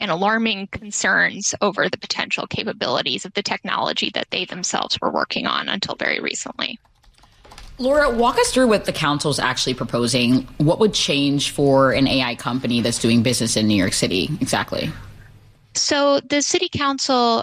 and alarming concerns over the potential capabilities of the technology that they themselves were working on until very recently. Laura, walk us through what the council's actually proposing. What would change for an AI company that's doing business in New York City exactly? So the city council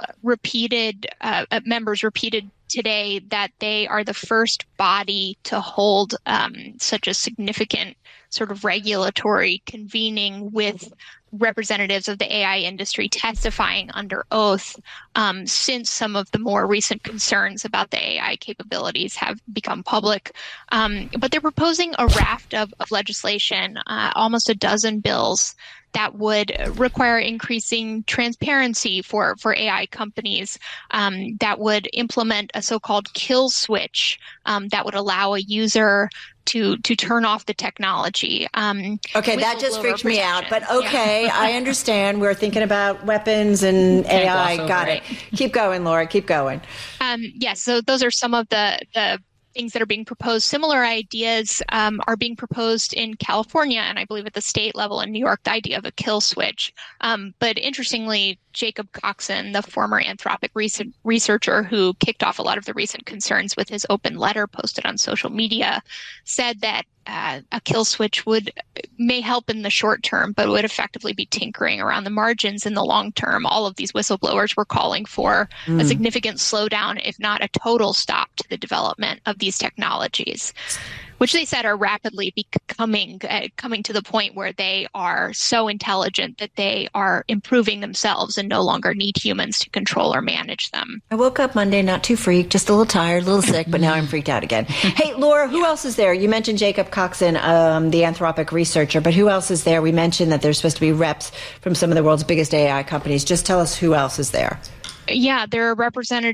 members repeated today that they are the first body to hold such a significant sort of regulatory convening with representatives of the AI industry testifying under oath since some of the more recent concerns about the AI capabilities have become public. But they're proposing a raft of legislation, almost a dozen bills that would require increasing transparency for AI companies, that would implement a so-called kill switch that would allow a user to turn off the technology. Okay, that just freaked me out. But okay, yeah. I understand. We're thinking about weapons and AI. Got it. Keep going, Laura. Keep going. Yes, so those are some of the things that are being proposed. Similar ideas are being proposed in California, and I believe at the state level in New York, the idea of a kill switch. But interestingly, Jacob Coxon, the former Anthropic researcher who kicked off a lot of the recent concerns with his open letter posted on social media, said that a kill switch may help in the short term, but would effectively be tinkering around the margins in the long term. All of these whistleblowers were calling for a significant slowdown, if not a total stop to the development of these technologies, which they said are rapidly coming to the point where they are so intelligent that they are improving themselves and no longer need humans to control or manage them. I woke up Monday not too freaked, just a little tired, a little sick, but now I'm freaked out again. Hey, Laura, who else is there? You mentioned Jacob Coxon, the Anthropic researcher, but who else is there? We mentioned that there's supposed to be reps from some of the world's biggest AI companies. Just tell us who else is there. Yeah, there are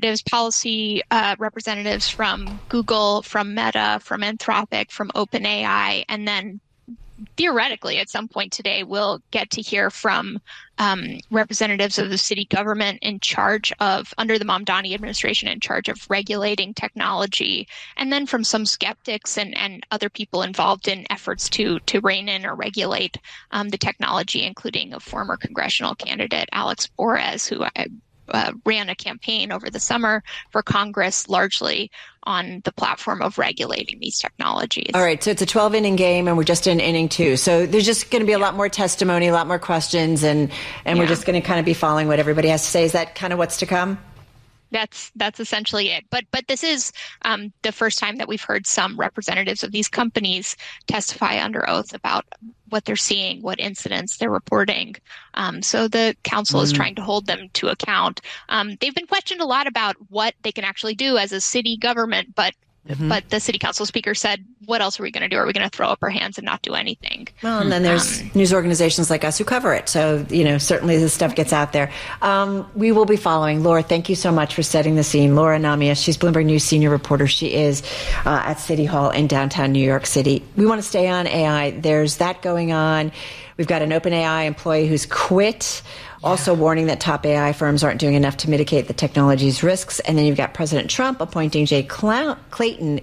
policy representatives from Google, from Meta, from Anthropic, from OpenAI, and then theoretically at some point today we'll get to hear from representatives of the city government in charge of, under the Mamdani administration, in charge of regulating technology, and then from some skeptics and other people involved in efforts to rein in or regulate the technology, including a former congressional candidate, Alex Borez, who ran a campaign over the summer for Congress largely on the platform of regulating these technologies. All right, so it's a 12-inning game, and we're just in inning 2. So there's just going to be a lot more testimony, a lot more questions, and we're just going to kind of be following what everybody has to say. Is that kind of what's to come? That's essentially it. But this is the first time that we've heard some representatives of these companies testify under oath about what they're seeing, what incidents they're reporting. So the council is trying to hold them to account. They've been questioned a lot about what they can actually do as a city government, but the city council speaker said, what else are we going to do? Are we going to throw up our hands and not do anything? Well, and then there's news organizations like us who cover it. So, certainly this stuff gets out there. We will be following. Laura, thank you so much for setting the scene. Laura Namias, she's Bloomberg News senior reporter. She is at City Hall in downtown New York City. We want to stay on AI. There's that going on. We've got an OpenAI employee who's quit. Also warning that top AI firms aren't doing enough to mitigate the technology's risks. And then you've got President Trump appointing Jay Clayton,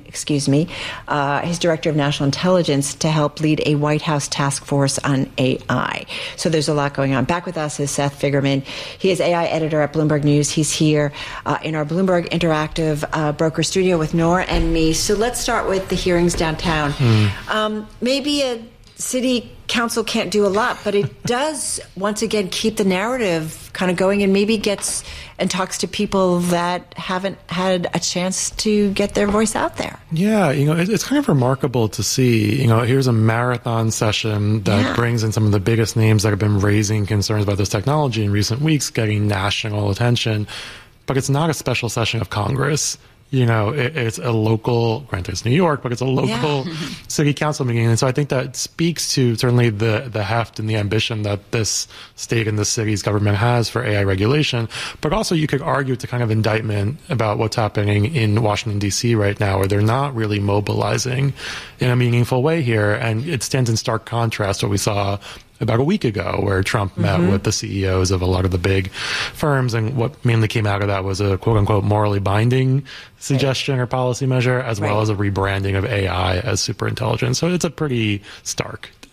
his director of national intelligence, to help lead a White House task force on AI. So there's a lot going on. Back with us is Seth Figerman. He is AI editor at Bloomberg News. He's here in our Bloomberg Interactive broker studio with Nora and me. So let's start with the hearings downtown. Maybe a city council can't do a lot, but it does once again keep the narrative kind of going and maybe gets and talks to people that haven't had a chance to get their voice out there. Yeah, it's kind of remarkable to see, here's a marathon session that brings in some of the biggest names that have been raising concerns about this technology in recent weeks, getting national attention, but it's not a special session of Congress. It's a local, granted it's New York, but it's a local city council meeting. And so I think that speaks to certainly the heft and the ambition that this state and the city's government has for AI regulation. But also you could argue it's a kind of indictment about what's happening in Washington, D.C. right now, where they're not really mobilizing in a meaningful way here. And it stands in stark contrast to what we saw about a week ago, where Trump met with the CEOs of a lot of the big firms, and what mainly came out of that was a quote-unquote morally binding suggestion or policy measure, as well as a rebranding of AI as superintelligence. So it's a pretty stark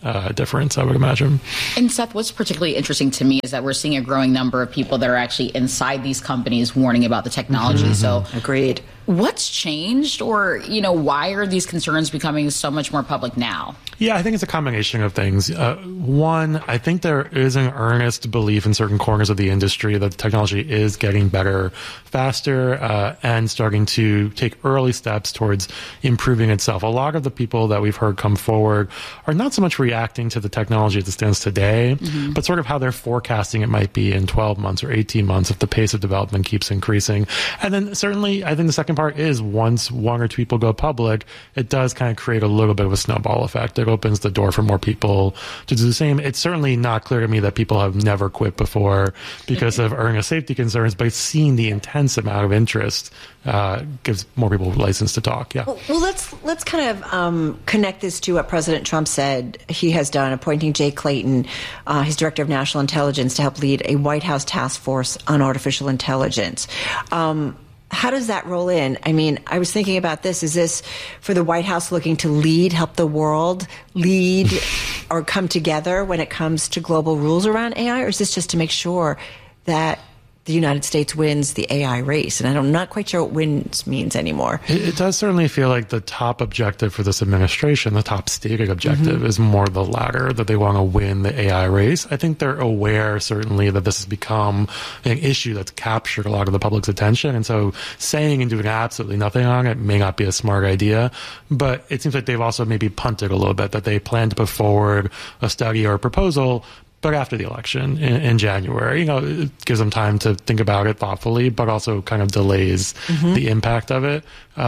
difference, I would imagine. And Seth, what's particularly interesting to me is that we're seeing a growing number of people that are actually inside these companies warning about the technology. Mm-hmm. So agreed. What's changed, or, why are these concerns becoming so much more public now? Yeah, I think it's a combination of things. One, I think there is an earnest belief in certain corners of the industry that the technology is getting better, faster, and starting to take early steps towards improving itself. A lot of the people that we've heard come forward are not so much reacting to the technology as it stands today, but sort of how they're forecasting it might be in 12 months or 18 months if the pace of development keeps increasing. And then certainly, I think the second part is once one or two people go public, it does kind of create a little bit of a snowball effect. It opens the door for more people to do the same. It's certainly not clear to me that people have never quit before because of earnest safety concerns, but seeing the intense amount of interest gives more people license to talk. Yeah. Well, let's kind of connect this to what President Trump said he has done, appointing Jay Clayton, his director of national intelligence, to help lead a White House task force on artificial intelligence. How does that roll in? I mean, I was thinking about this. Is this for the White House looking to lead, help the world lead or come together when it comes to global rules around AI? Or is this just to make sure that the United States wins the AI race? And I'm not quite sure what wins means anymore. It does certainly feel like the top objective for this administration, the top stated objective, is more the latter, that they want to win the AI race. I think they're aware, certainly, that this has become an issue that's captured a lot of the public's attention. And so saying and doing absolutely nothing on it may not be a smart idea. But it seems like they've also maybe punted a little bit, that they plan to put forward a study or a proposal, but after the election in January. It gives them time to think about it thoughtfully, but also kind of delays the impact of it.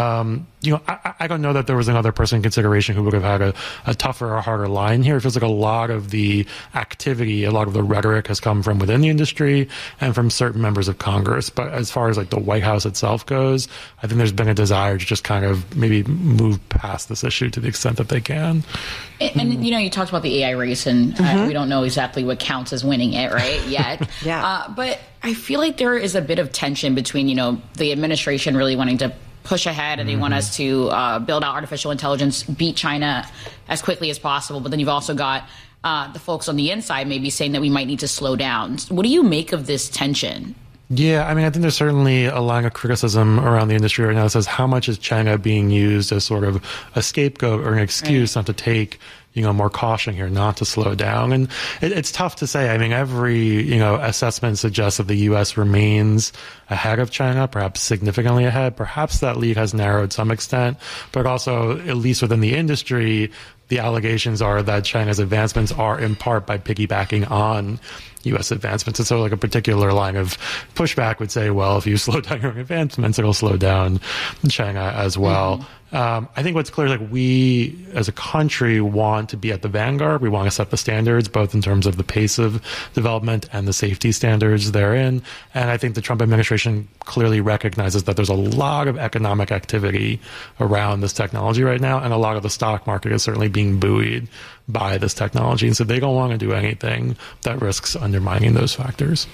I don't know that there was another person in consideration who would have had a tougher or harder line here. It feels like a lot of the activity, a lot of the rhetoric has come from within the industry and from certain members of Congress. But as far as like the White House itself goes, I think there's been a desire to just kind of maybe move past this issue to the extent that they can. And you talked about the AI race, and we don't know exactly what counts as winning it, right, yet. Yeah. But I feel like there is a bit of tension between, the administration really wanting to push ahead, and they want us to build out artificial intelligence, beat China as quickly as possible. But then you've also got the folks on the inside maybe saying that we might need to slow down. What do you make of this tension? Yeah, I mean, I think there's certainly a line of criticism around the industry right now that says how much is China being used as sort of a scapegoat or an excuse not to take more caution here, not to slow down. And it's tough to say. I mean, every, assessment suggests that the U.S. remains ahead of China, perhaps significantly ahead. Perhaps that lead has narrowed to some extent, but also, at least within the industry, the allegations are that China's advancements are in part by piggybacking on U.S. advancements. And so like a particular line of pushback would say, well, if you slow down your advancements, it'll slow down China as well. I think what's clear is like we as a country want to be at the vanguard. We want to set the standards, both in terms of the pace of development and the safety standards therein. And I think the Trump administration clearly recognizes that there's a lot of economic activity around this technology right now. And a lot of the stock market is certainly being buoyed by this technology. And so they don't want to do anything that risks undermining those factors.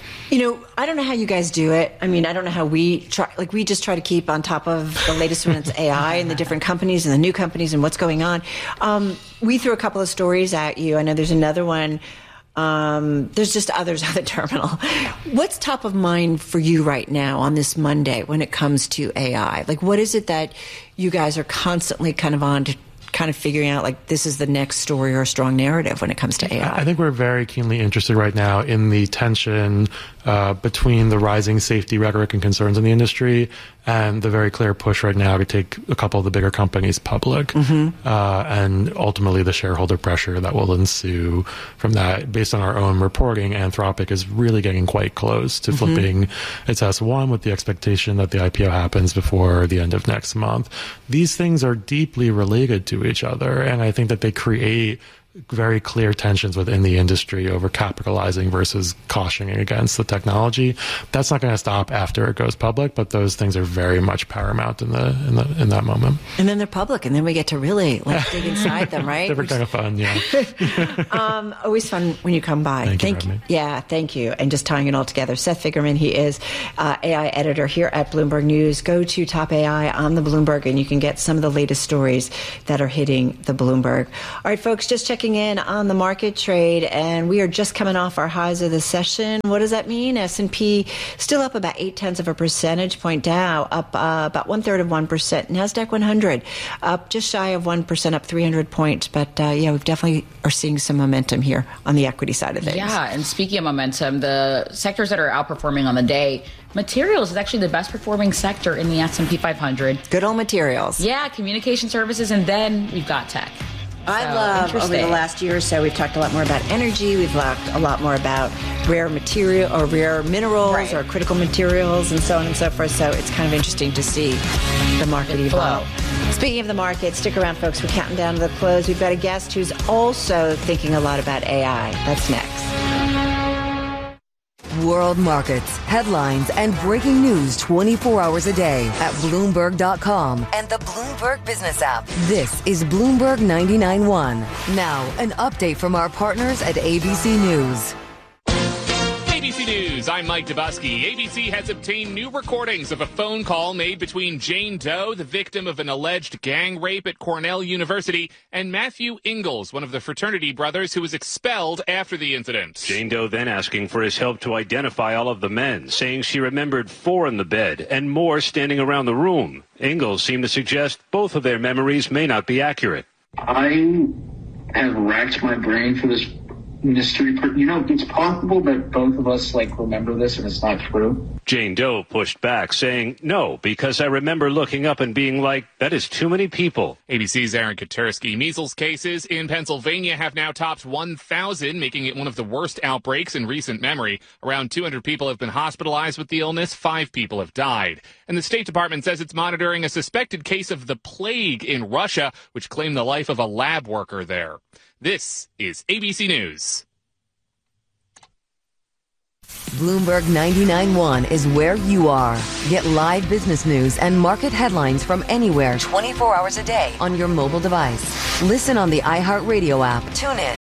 I don't know how you guys do it. I mean, I don't know how we try. Like, we just try to keep on top of the latest when it's AI and the different companies and the new companies and what's going on. We threw a couple of stories at you. I know there's another one. There's just others on the terminal. What's top of mind for you right now on this Monday when it comes to AI? Like, what is it that you guys are constantly kind of on to kind of figuring out, like, this is the next story or a strong narrative when it comes to AI? I think we're very keenly interested right now in the tension between the rising safety rhetoric and concerns in the industry and the very clear push right now to take a couple of the bigger companies public, and ultimately the shareholder pressure that will ensue from that. Based on our own reporting, Anthropic is really getting quite close to flipping its S1 with the expectation that the IPO happens before the end of next month. These things are deeply related to each other, and I think that they create very clear tensions within the industry over capitalizing versus cautioning against the technology. That's not going to stop after it goes public, but those things are very much paramount in that moment. And then they're public, and then we get to really dig inside them, right? Different kind of fun, yeah. Always fun when you come by. Thank you. Yeah, thank you. And just tying it all together. Seth Figgerman, he is AI editor here at Bloomberg News. Go to Top AI on the Bloomberg, and you can get some of the latest stories that are hitting the Bloomberg. All right, folks, just check checking in on the market trade, and we are just coming off our highs of the session. What does that mean? S&P still up about 0.8 of a percentage point. Dow up about 1/3 of 1%. NASDAQ 100 up just shy of 1%, up 300 points. But we definitely are seeing some momentum here on the equity side of things. Yeah, and speaking of momentum, the sectors that are outperforming on the day, materials is actually the best performing sector in the S&P 500. Good old materials. Yeah, communication services, and then we've got tech. I love, over the last year or so, we've talked a lot more about energy. We've talked a lot more about rare material or rare minerals or critical materials and so on and so forth. So it's kind of interesting to see the market evolve. Speaking of the market, stick around, folks. We're counting down to the close. We've got a guest who's also thinking a lot about AI. That's next. World markets, headlines, and breaking news 24 hours a day at Bloomberg.com and the Bloomberg Business app. This is Bloomberg 99.1. Now, an update from our partners at ABC News. ABC News, I'm Mike Dubusky. ABC has obtained new recordings of a phone call made between Jane Doe, the victim of an alleged gang rape at Cornell University, and Matthew Ingalls, one of the fraternity brothers who was expelled after the incident. Jane Doe then asking for his help to identify all of the men, saying she remembered 4 in the bed and more standing around the room. Ingalls seemed to suggest both of their memories may not be accurate. I have racked my brain for this mystery. It's possible that both of us remember this and it's not true. Jane Doe pushed back, saying, no, because I remember looking up and being like, that is too many people. ABC's Aaron Katersky. Measles cases in Pennsylvania have now topped 1,000, making it one of the worst outbreaks in recent memory. Around 200 people have been hospitalized with the illness. 5 people have died. And the State Department says it's monitoring a suspected case of the plague in Russia, which claimed the life of a lab worker there. This is ABC News. Bloomberg 99.1 is where you are. Get live business news and market headlines from anywhere 24 hours a day on your mobile device. Listen on the iHeartRadio app. Tune in